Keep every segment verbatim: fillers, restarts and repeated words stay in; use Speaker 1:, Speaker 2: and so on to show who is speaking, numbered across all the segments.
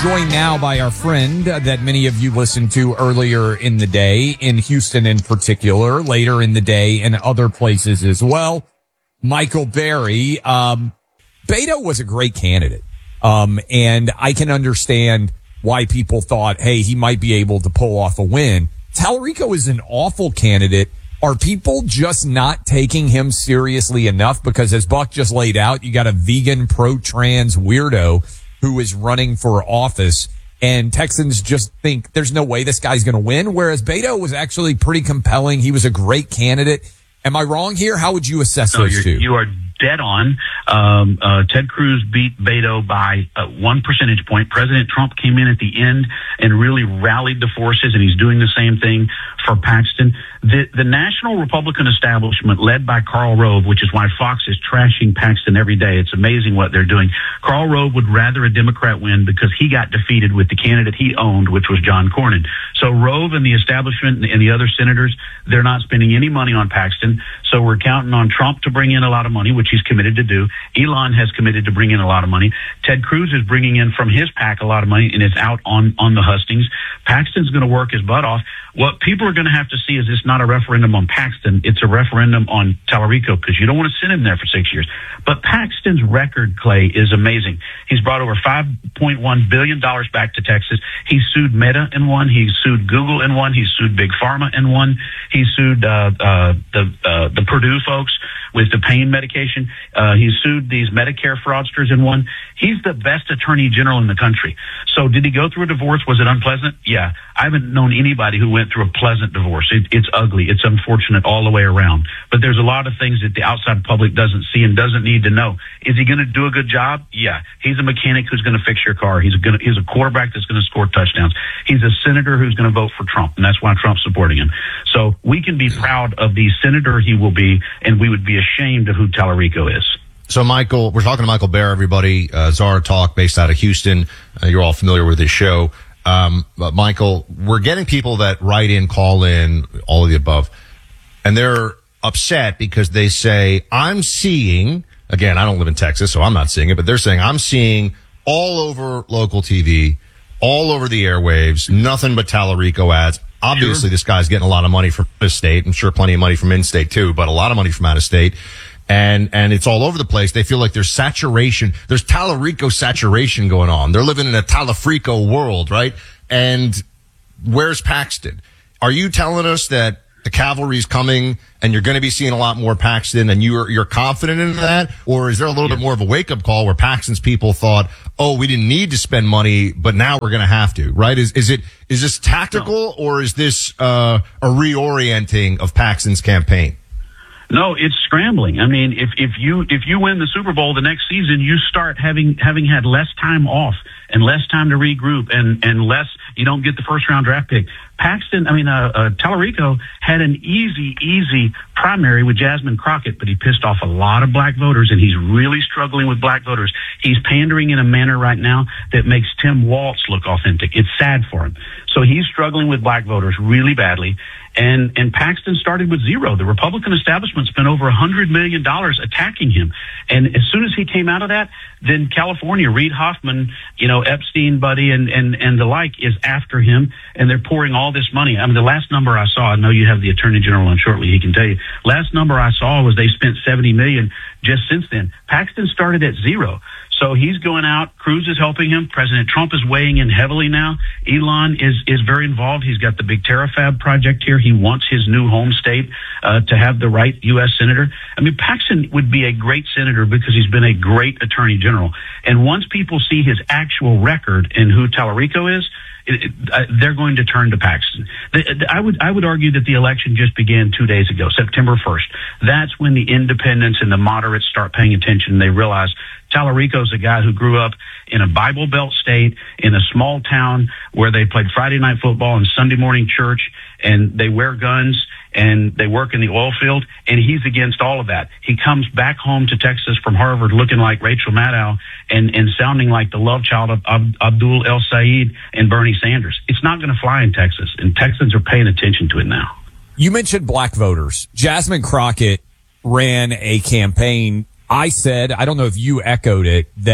Speaker 1: joined now by our friend that many of you listened to earlier in the day, in Houston in particular, later in the day in other places as well, Michael Berry. Um, Beto was a great candidate, um, and I can understand why people thought, hey, he might be able to pull off a win. Tallarico is an awful candidate. Are people just not taking him seriously enough? Because as Buck just laid out, you got a vegan, pro-trans weirdo who is running for office, and Texans just think there's no way this guy's going to win, whereas Beto was actually pretty compelling. He was a great candidate. Am I wrong here? How would you assess
Speaker 2: no,
Speaker 1: those two?
Speaker 2: You are dead on. Um, uh, Ted Cruz beat Beto by uh, one percentage point. President Trump came in at the end and really rallied the forces, and he's doing the same thing for Paxton. The, the national Republican establishment, led by Karl Rove, which is why Fox is trashing Paxton every day. It's amazing what they're doing. Karl Rove would rather a Democrat win because he got defeated with the candidate he owned, which was John Cornyn. So Rove and the establishment and the other senators, they're not spending any money on Paxton. So we're counting on Trump to bring in a lot of money, which he's committed to do. Elon has committed to bring in a lot of money. Ted Cruz is bringing in from his pack a lot of money, and it's out on, on the hustings. Paxton's going to work his butt off. What people are going to have to see is it's not a referendum on Paxton. It's a referendum on Tallarico, because you don't want to send him there for six years. But Paxton's record, Clay, is amazing. He's brought over five point one billion dollars back to Texas. He sued Meta and won. He sued Google and won. He sued Big Pharma and won. He sued uh, uh, the uh, the Purdue folks with the pain medication. Uh, he sued these Medicare fraudsters and won. He's the best attorney general in the country. So did he go through a divorce? Was it unpleasant? Yeah. I haven't known anybody who went through a pleasant divorce. It, it's ugly. It's unfortunate all the way around. But there's a lot of things that the outside public doesn't see and doesn't need to know. Is he going to do a good job? Yeah. He's a mechanic who's going to fix your car. He's going to, he's a quarterback that's going to score touchdowns. He's a senator who's going to vote for Trump, and that's why Trump's supporting him. So we can be proud of the senator he will be, and we would be ashamed of who Tallarico is.
Speaker 3: So, Michael, we're talking to Michael Bear, everybody. Uh, Zara Talk, based out of Houston. Uh, you're all familiar with his show. Um, but Michael, we're getting people that write in, call in, all of the above, and they're upset because they say, I'm seeing, again, I don't live in Texas, so I'm not seeing it, but they're saying, I'm seeing all over local T V, all over the airwaves, nothing but Tallarico ads. Obviously, sure. This guy's getting a lot of money from out of state. I'm sure plenty of money from in-state, too, but a lot of money from out of state. And, and it's all over the place. They feel like there's saturation. There's Tallarico saturation going on. They're living in a Tallafrico world, right? And where's Paxton? Are you telling us that the cavalry's coming and you're going to be seeing a lot more Paxton and you're, you're confident in that? Or is there a little yeah. bit more of a wake up call where Paxton's people thought, oh, we didn't need to spend money, but now we're going to have to, right? Is, is it, is this tactical no. or is this, uh, a reorienting of Paxton's campaign?
Speaker 2: No, it's scrambling. I mean, if, if you, if you win the Super Bowl the next season, you start having, having had less time off and less time to regroup and, and less, you don't get the first round draft pick. Paxton, I mean, uh, uh, Tallarico had an easy, easy primary with Jasmine Crockett, but he pissed off a lot of black voters, and he's really struggling with black voters. He's pandering in a manner right now that makes Tim Walz look authentic. It's sad for him. So he's struggling with black voters really badly. And, and Paxton started with zero. The Republican establishment spent over a hundred million dollars attacking him. And as soon as he came out of that, then California, Reid Hoffman, you know, Epstein buddy and, and, and the like is after him, and they're pouring all this money. I mean, the last number I saw, I know you have the Attorney General on shortly, he can tell you. Last number I saw was they spent seventy million dollars just since then. Paxton started at zero. So he's going out. Cruz is helping him. President Trump is weighing in heavily now. Elon is, is very involved. He's got the big TerraFab project here. He wants his new home state uh, to have the right U S senator. I mean, Paxton would be a great senator because he's been a great attorney general. And once people see his actual record and who Tallarico is, It, it, uh, they're going to turn to Paxton. The, the, I would I would argue that the election just began two days ago, September first. That's when the independents and the moderates start paying attention. They realize Tallarico's a guy who grew up in a Bible Belt state, in a small town where they played Friday night football and Sunday morning church, and they wear guns, and they work in the oil field, and he's against all of that. He comes back home to Texas from Harvard looking like Rachel Maddow and, and sounding like the love child of Ab- Abdul El Sayed and Bernie Sanders. It's not going to fly in Texas, and Texans are paying attention to it now.
Speaker 1: You mentioned black voters. Jasmine Crockett ran a campaign. I said, I don't know if you echoed it, that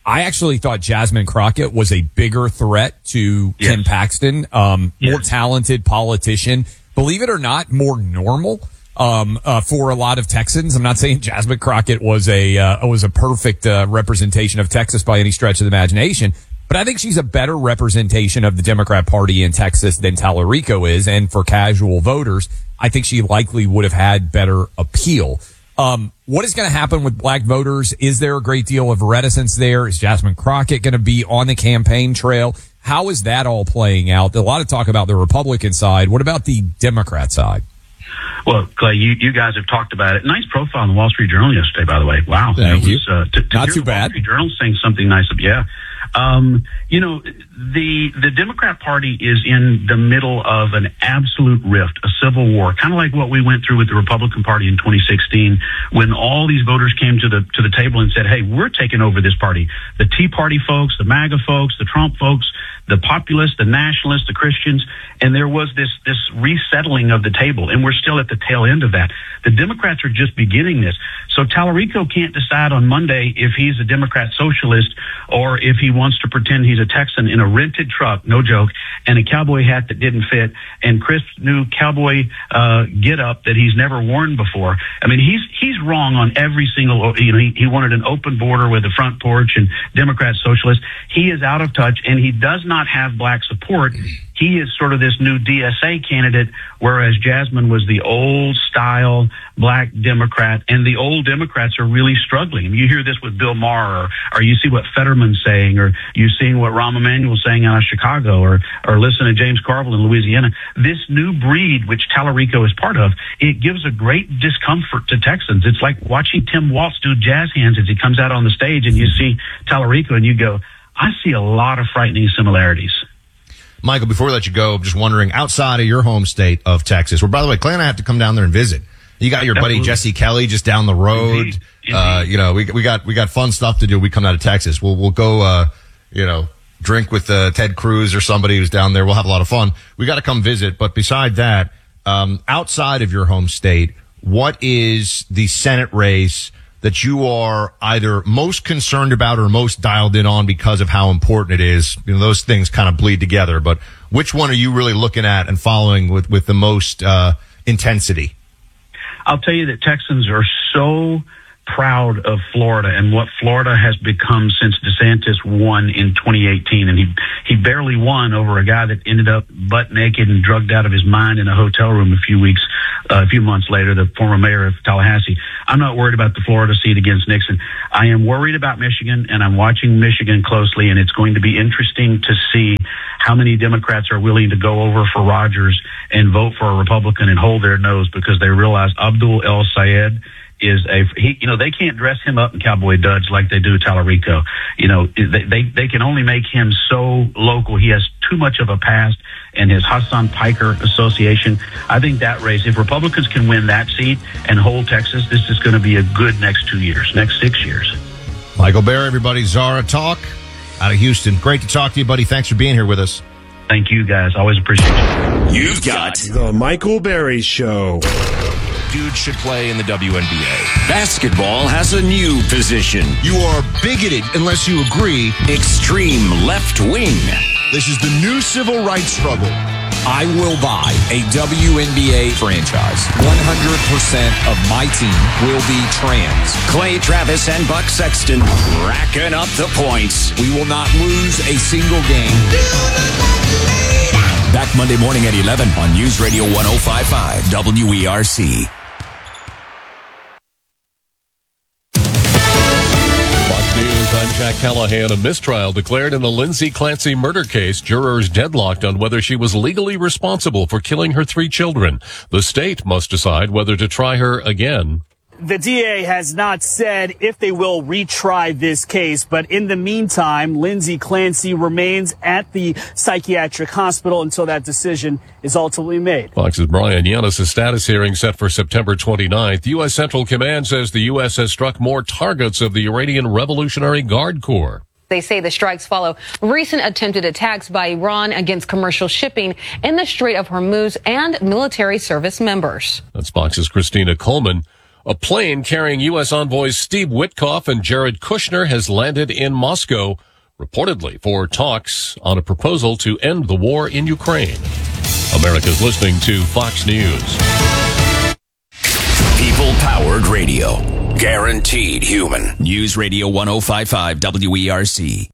Speaker 1: I actually thought Jasmine Crockett was a bigger threat to
Speaker 2: Yes.
Speaker 1: Ken Paxton, um,
Speaker 2: Yes.
Speaker 1: more talented politician. Believe it or not, more normal um, uh, for a lot of Texans. I'm not saying Jasmine Crockett was a uh, was a perfect uh, representation of Texas by any stretch of the imagination, but I think she's a better representation of the Democrat Party in Texas than Tallarico is, and for casual voters, I think she likely would have had better appeal. Um, what is going to happen with black voters? Is there a great deal of reticence there? Is Jasmine Crockett going to be on the campaign trail? How is that all playing out? A lot of talk about the Republican side. What about the Democrat side?
Speaker 2: Well, Clay, you, you guys have talked about it. Nice profile in the Wall Street Journal yesterday, by the way. Wow.
Speaker 1: Thank
Speaker 2: It
Speaker 1: you.
Speaker 2: was, uh, to, to
Speaker 1: Not
Speaker 2: hear
Speaker 1: too
Speaker 2: the
Speaker 1: bad.
Speaker 2: Wall Street Journal saying something nice. Yeah. Um, you know, the the Democrat Party is in the middle of an absolute rift, a civil war, kind of like what we went through with the Republican Party in twenty sixteen, when all these voters came to the to the table and said, "Hey, we're taking over this party." The Tea Party folks, the MAGA folks, the Trump folks, the populists, the nationalists, the Christians, and there was this this resettling of the table, and we're still at the tail end of that. The Democrats are just beginning this. So Tallarico can't decide on Monday if he's a Democrat socialist or if he wants to pretend he's a Texan in a rented truck, no joke, and a cowboy hat that didn't fit, and crisp new cowboy uh, get up that he's never worn before. I mean, he's he's wrong on every single. You know, he, he wanted an open border with a front porch and Democrat socialist. He is out of touch, and he does not have black support. He is sort of this new D S A candidate, whereas Jasmine was the old style black Democrat, and the old Democrats are really struggling. I mean, you hear this with Bill Maher, or, or you see what Fetterman's saying, or you seeing what Rahm Emanuel's saying out of Chicago, or or listen to James Carville in Louisiana. This new breed, which Tallarico is part of, it gives a great discomfort to Texans. It's like watching Tim Waltz do jazz hands as he comes out on the stage, and you see Tallarico, and you go, I see a lot of frightening similarities.
Speaker 3: Michael, before we let you go, I'm just wondering, outside of your home state of Texas, where, by the way, Clay and I have to come down there and visit. You got your buddy
Speaker 2: Absolutely.
Speaker 3: Jesse Kelly just down the road.
Speaker 2: Indeed. Indeed.
Speaker 3: Uh, you know, we we got we got fun stuff to do. We come out of Texas. We'll we'll go, uh, you know, drink with uh, Ted Cruz or somebody who's down there. We'll have a lot of fun. We got to come visit. But beside that, um, outside of your home state, what is the Senate race that you are either most concerned about or most dialed in on because of how important it is? You know, those things kind of bleed together, but which one are you really looking at and following with, with the most, uh, intensity?
Speaker 2: I'll tell you that Texans are so proud of Florida and what Florida has become since DeSantis won in twenty eighteen. And he, he barely won over a guy that ended up butt naked and drugged out of his mind in a hotel room a few weeks, uh, a few months later, the former mayor of Tallahassee. I'm not worried about the Florida seat against Nixon. I am worried about Michigan, and I'm watching Michigan closely, and it's going to be interesting to see how many Democrats are willing to go over for Rogers and vote for a Republican and hold their nose because they realize Abdul El Sayed is a, he, you know, they can't dress him up in cowboy duds like they do Tallarico. You know, they, they, they can only make him so local. He has too much of a past, and his Hassan Piker Association. I think that race, if Republicans can win that seat and hold Texas, this is going to be a good next two years, next six years.
Speaker 3: Michael Bear, everybody, Zara Talk out of Houston. Great to talk to you, buddy. Thanks for being here with us.
Speaker 2: Thank you, guys. Always appreciate you.
Speaker 4: You've got
Speaker 5: The Michael Berry Show.
Speaker 4: dude should play in the W N B A. Basketball has a new position.
Speaker 6: You are bigoted unless you agree.
Speaker 4: Extreme left wing.
Speaker 6: This is the new civil rights struggle.
Speaker 1: I will buy a W N B A franchise. one hundred percent of my team will be trans.
Speaker 4: Clay Travis and Buck Sexton racking up the points.
Speaker 1: We will not lose a single game.
Speaker 4: Back Monday morning at eleven on News Radio one oh five point five W E R C.
Speaker 7: Fox News, I'm Jack Callahan. A mistrial declared in the Lindsay Clancy murder case. Jurors deadlocked on whether she was legally responsible for killing her three children. The state must decide whether to try her again.
Speaker 8: The D A has not said if they will retry this case, but in the meantime, Lindsay Clancy remains at the psychiatric hospital until that decision is ultimately made.
Speaker 7: Fox's Brian Yanis' status hearing set for September twenty-ninth. U S Central Command says the U S has struck more targets of the Iranian Revolutionary Guard Corps.
Speaker 9: They say the strikes follow recent attempted attacks by Iran against commercial shipping in the Strait of Hormuz and military service members.
Speaker 7: That's Fox's Christina Coleman. A plane carrying U S envoys Steve Witkoff and Jared Kushner has landed in Moscow, reportedly for talks on a proposal to end the war in Ukraine. America's listening to Fox News.
Speaker 4: People-powered radio. Guaranteed human. News Radio one oh five point five W E R C.